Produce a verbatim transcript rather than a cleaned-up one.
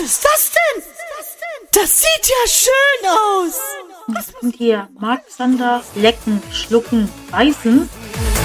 ist das denn? Das sieht ja schön aus. Was kommt hier? Mark Zander, lecken, schlucken, beißen?